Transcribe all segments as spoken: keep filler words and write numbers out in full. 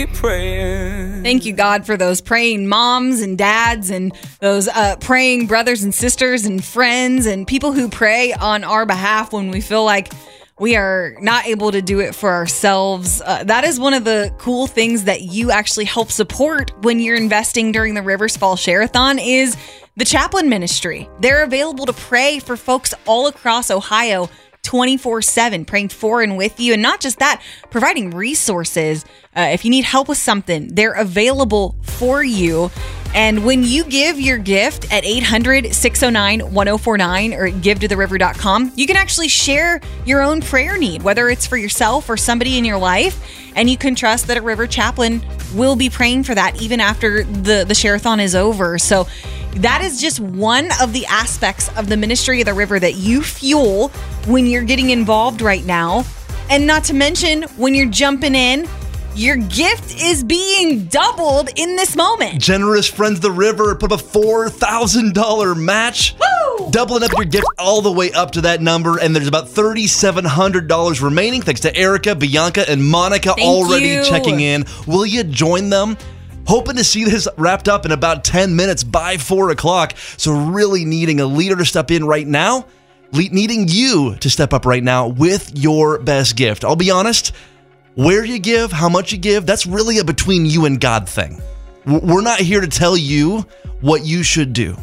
Thank you, God, for those praying moms and dads and those uh, praying brothers and sisters and friends and people who pray on our behalf when we feel like we are not able to do it for ourselves. Uh, that is one of the cool things that you actually help support when you're investing during the Rivers Fall Share-a-thon is the chaplain ministry. They're available to pray for folks all across Ohio twenty-four seven, praying for and with you. And not just that, providing resources. Uh, if you need help with something, they're available for you. And when you give your gift at eight hundred, six oh nine, one oh four nine or give to the river dot com, you can actually share your own prayer need, whether it's for yourself or somebody in your life. And you can trust that a River chaplain will be praying for that even after the, the share-a-thon is over. So that is just one of the aspects of the ministry of the River that you fuel when you're getting involved right now. And not to mention, when you're jumping in, your gift is being doubled in this moment. Generous Friends of the River put up a four thousand dollars match. Woo! Doubling up your gift all the way up to that number. And there's about three thousand seven hundred dollars remaining. Thanks to Erica, Bianca, and Monica Thank already you. checking in. Will you join them? Hoping to see this wrapped up in about ten minutes by four o'clock. So really needing a leader to step in right now. Le- needing you to step up right now with your best gift. I'll be honest, where you give, how much you give, that's really a between you and God thing. We're not here to tell you what you should do.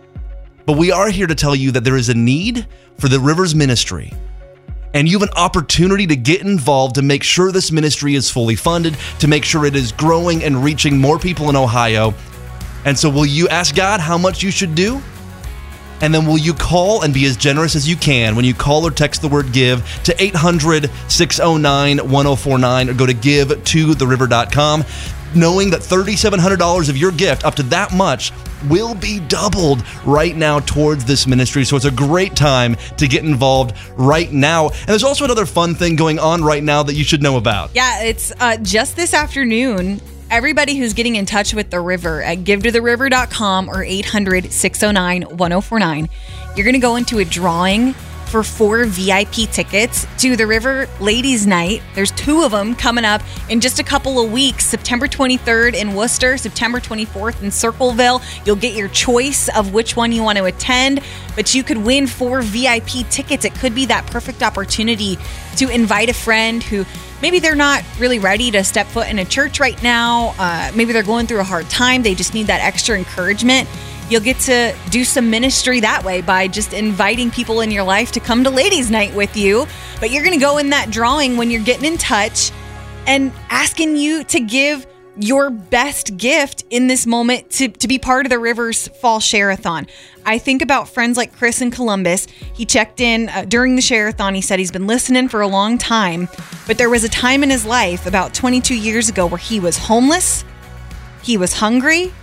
But we are here to tell you that there is a need for the Rivers ministry. And you have an opportunity to get involved to make sure this ministry is fully funded, to make sure it is growing and reaching more people in Ohio. And so will you ask God how much you should do? And then will you call and be as generous as you can when you call or text the word give to eight hundred, six oh nine, one oh four nine or go to give to the river dot com, knowing that three thousand seven hundred dollars of your gift, up to that much, will be doubled right now towards this ministry. So it's a great time to get involved right now. And there's also another fun thing going on right now that you should know about. Yeah, it's uh, just this afternoon. Everybody who's getting in touch with the River at give to the river dot com or eight hundred, six oh nine, one oh four nine, you're going to go into a drawing for four V I P tickets to the River Ladies Night. There's two of them coming up in just a couple of weeks, September twenty-third in Worcester, September twenty-fourth in Circleville. You'll get your choice of which one you want to attend, but you could win four V I P tickets. It could be that perfect opportunity to invite a friend who maybe they're not really ready to step foot in a church right now. Uh, maybe they're going through a hard time. They just need that extra encouragement. You'll get to do some ministry that way by just inviting people in your life to come to Ladies' Night with you. But you're going to go in that drawing when you're getting in touch and asking you to give your best gift in this moment to, to be part of the Rivers Fall Share-a-thon. I think about friends like Chris in Columbus. He checked in uh, during the Share-a-thon. He said he's been listening for a long time, but there was a time in his life about twenty-two years ago where he was homeless, he was hungry,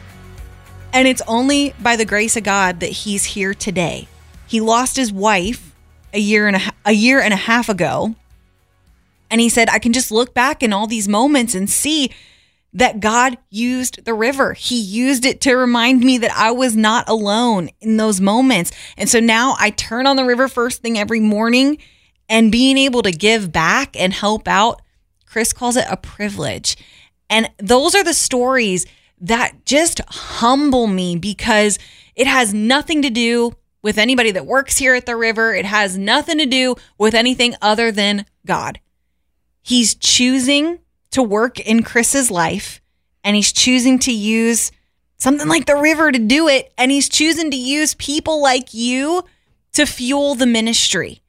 and it's only by the grace of God that he's here today. He lost his wife a year and a, a year and a half ago, and he said, I can just look back in all these moments and see that God used the river. He used it to remind me that I was not alone in those moments. And so now I turn on the river first thing every morning, and being able to give back and help out, Chris calls it a privilege. And those are the stories that just humble me, because it has nothing to do with anybody that works here at the river. It has nothing to do with anything other than God. He's choosing to work in Chris's life, and he's choosing to use something like the river to do it, and he's choosing to use people like you to fuel the ministry.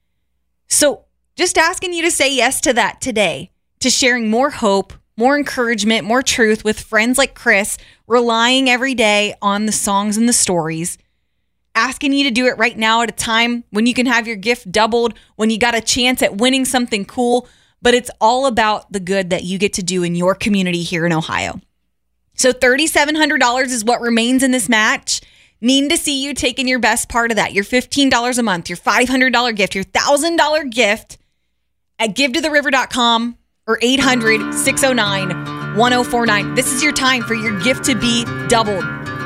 So just asking you to say yes to that today, to sharing more hope, more encouragement, more truth with friends like Chris, relying every day on the songs and the stories, asking you to do it right now at a time when you can have your gift doubled, when you got a chance at winning something cool. But it's all about the good that you get to do in your community here in Ohio. So three thousand seven hundred dollars is what remains in this match. Need to see you taking your best part of that, your fifteen dollars a month, your five hundred dollars gift, your one thousand dollars gift at give to the river dot com or eight hundred, six oh nine, one oh four nine. This is your time for your gift to be doubled.